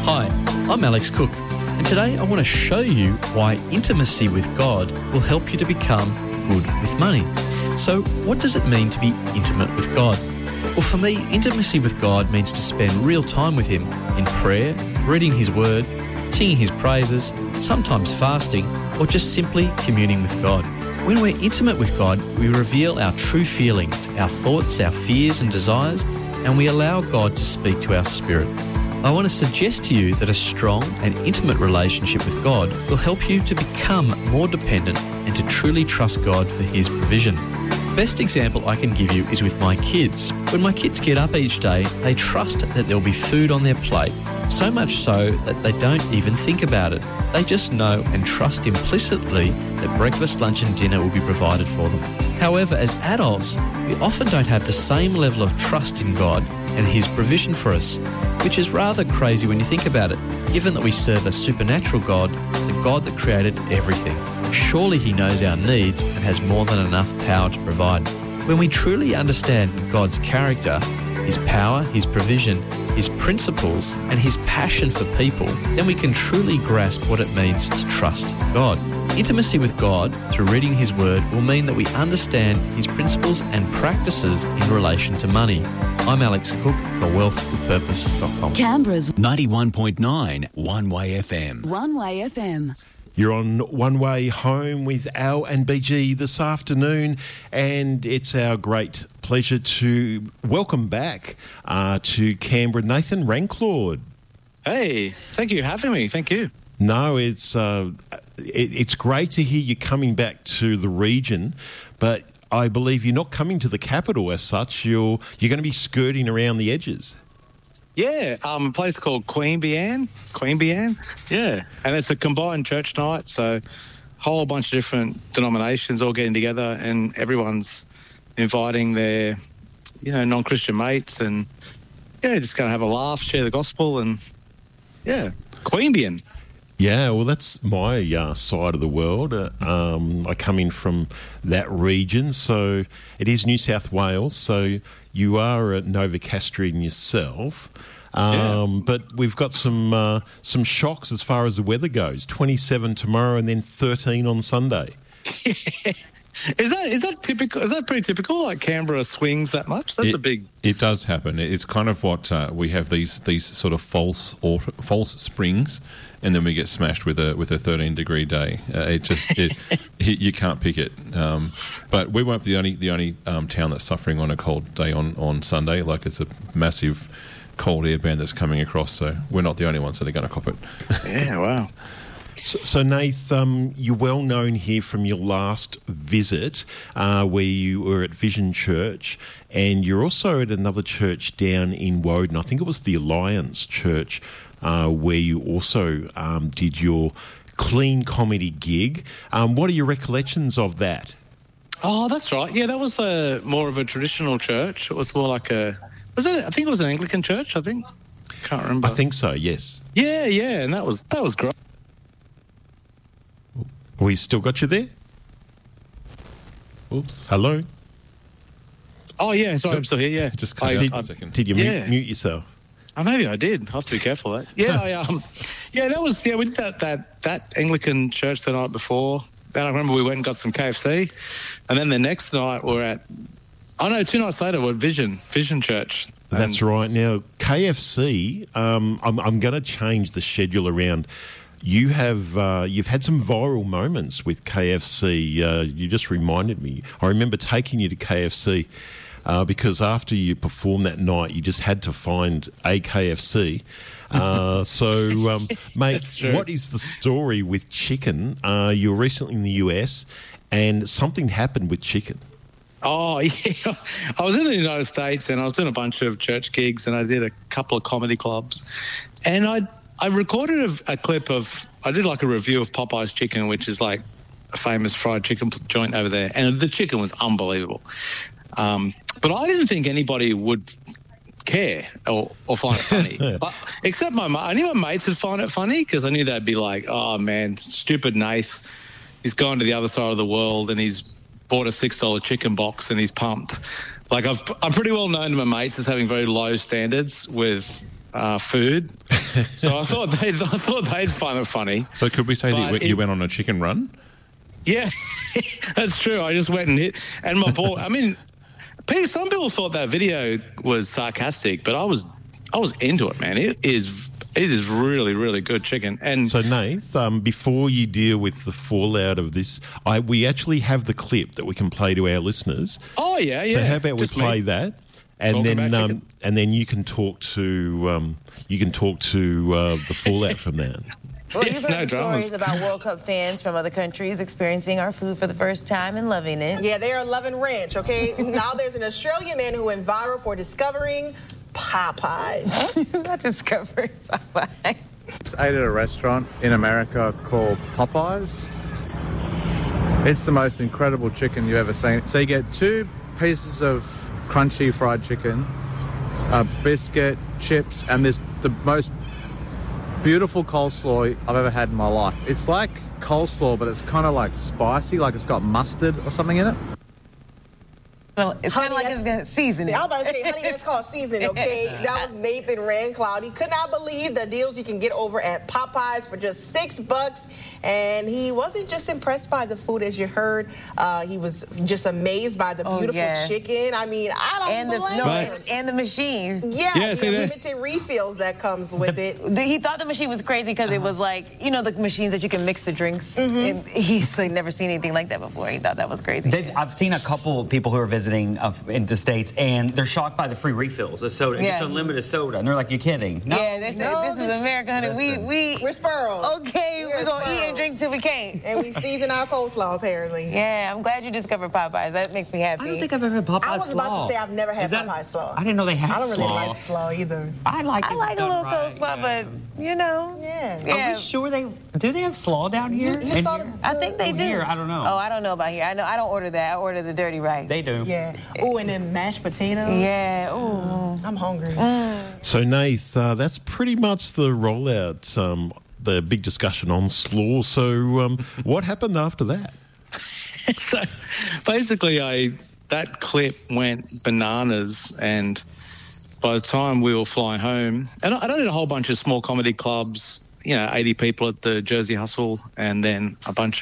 Hi, I'm Alex Cook, and today I want to show you why intimacy with God will help you to become good with money. So, what does it mean to be intimate with God? Well, for me, intimacy with God means to spend real time with Him in prayer, reading His Word, singing His praises, sometimes fasting, or just simply communing with God. When we're intimate with God, we reveal our true feelings, our thoughts, our fears and desires, and we allow God to speak to our spirit. I want to suggest to you that a strong and intimate relationship with God will help you to become more dependent and to truly trust God for His provision. Best example I can give you is with my kids. When my kids get up each day, they trust that there'll be food on their plate, so much so that they don't even think about it. They just know and trust implicitly that breakfast, lunch and dinner will be provided for them. However, as adults, we often don't have the same level of trust in God and His provision for us, which is rather crazy when you think about it, given that we serve a supernatural God, the God that created everything. Surely He knows our needs and has more than enough power to provide. When we truly understand God's character, His power, His provision, His principles, and His passion for people, then we can truly grasp what it means to trust God. Intimacy with God through reading His Word will mean that we understand His principles and practices in relation to money. I'm Alex Cook for wealthwithpurpose.com. Canberra's 91.9 One Way FM. One Way FM. You're on One Way Home with Al and BG this afternoon, and it's our great pleasure to welcome back to Canberra Nathan Ranclord. Hey, thank you for having me. Thank you. No, it's great to hear you coming back to the region, but I believe you're not coming to the capital as such. You're going to be skirting around the edges. Yeah, a place called Queanbeyan. Yeah, and it's a combined church night, so a whole bunch of different denominations all getting together, and everyone's inviting their, non-Christian mates, and just going to have a laugh, share the gospel, and Queanbeyan. Yeah, well, that's my side of the world. I come in from that region, so it is New South Wales. So you are a Novocastrian yourself, but we've got some shocks as far as the weather goes. 27 tomorrow, and then 13 on Sunday. Is that typical? Is that pretty typical? Like Canberra swings that much? That's a big. It does happen. It's kind of what we have these sort of false springs, and then we get smashed with a 13-degree day. You can't pick it. But we won't be the only town that's suffering on a cold day on Sunday. Like, it's a massive cold air band that's coming across, so we're not the only ones that are going to cop it. Yeah, wow. So Nath, you're well known here from your last visit where you were at Vision Church, and you're also at another church down in Woden. I think it was the Alliance Church where you also did your clean comedy gig. What are your recollections of that? Oh, that's right. Yeah, that was more of a traditional church. It was more like I think it was an Anglican church, I think. Can't remember. I think so, yes. Yeah, and that was great. We still got you there? Oops. Hello? Oh, yeah, sorry, I'm still here, yeah. Just cut out for a second. Did you mute yourself? Oh, maybe I did. I have to be careful of that. Yeah, we did that Anglican church the night before. Then I remember we went and got some KFC. And then the next night we're at, 2 nights later we're at Vision Church. That's right. Now, KFC, I'm going to change the schedule around. You've had some viral moments with KFC. You just reminded me. I remember taking you to KFC because after you performed that night, you just had to find a KFC. Mate, what is the story with chicken? You were recently in the US, and something happened with chicken. Oh, yeah. I was in the United States, and I was doing a bunch of church gigs, and I did a couple of comedy clubs, and I recorded a clip I did like a review of Popeye's Chicken, which is like a famous fried chicken joint over there. And the chicken was unbelievable. But I didn't think anybody would care or find it funny. Except I knew my mates would find it funny because I knew they'd be like, oh, man, stupid Nath. He's gone to the other side of the world and he's bought a $6 chicken box and he's pumped. Like I'm pretty well known to my mates as having very low standards with food. So I thought they'd find it funny. So could we say that But you went on a chicken run? Yeah, that's true. I just went and hit, and my ball. I mean, some people thought that video was sarcastic, but I was into it, man. It is really, really good chicken. And So, Nath, before you deal with the fallout of this, we actually have the clip that we can play to our listeners. oh yeah. So how about we Just play me. that, and Talking then about chicken. and then you can talk to the fallout from that. Well, you've heard No the dramas. stories about World Cup fans from other countries experiencing our food for the first time and loving it. Yeah, they are loving ranch, okay? Now there's an Australian man who went viral for discovering Popeyes. Not discovering Popeye. I ate at a restaurant in America called Popeyes. It's the most incredible chicken you've ever seen. So you get 2 pieces of crunchy fried chicken, a biscuit, chips, and this the most beautiful coleslaw I've ever had in my life. It's like coleslaw, but it's kind of like spicy, like it's got mustard or something in it. Well, it's kind of like it's got seasoning. I was about to say, honey, that's called seasoning, okay? That was Nathan Rancloud. He could not believe the deals you can get over at Popeyes for just $6. And he wasn't just impressed by the food, as you heard. He was just amazed by the beautiful chicken. I mean, I don't blame him. And the machine. Yeah, Yeah, the see that? limited refills that comes with it. He thought the machine was crazy because it was like, you know, the machines that you can mix the drinks. And he's like, never seen anything like that before. He thought that was crazy. I've seen a couple of people who are visiting in the States, and they're shocked by the free refills of soda, just unlimited soda. And they're like, "You kidding?" No. Yeah, they said, this is America, honey. We're sparrows. Okay, we're going to eat and drink till we can't. And we season our coleslaw, apparently. Yeah, I'm glad you discovered Popeyes. That makes me happy. I don't think I've ever had Popeyes slaw. I was about to say I've never had Popeye slaw. I didn't know they had I don't really slaw. like slaw either. I like I like a little coleslaw, but, you know. Yeah. Are we sure do they have slaw down here? You saw the- I think they do. Here, I don't know. Oh, I don't know about here. I don't order that. I order the dirty rice. They do. Yeah. Oh, and then mashed potatoes. Yeah. Ooh. I'm hungry. So, Nath, that's pretty much the rollout, the big discussion on slaw. So, what happened after that? So basically, that clip went bananas, and by the time we were flying home, and I did a whole bunch of small comedy clubs, 80 people at the Jersey Hustle, and then a bunch